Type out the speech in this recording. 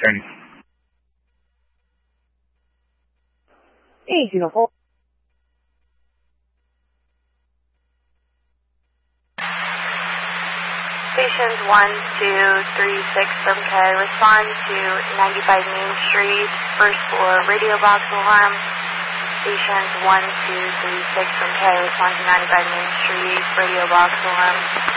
Attorney. 804. Stations 1, 2, 3, 6 from K. Respond to 95 Main Street, first floor, radio box alarm. Stations 1, 2, 3, 6 from K. Respond to 95 Main Street, radio box alarm.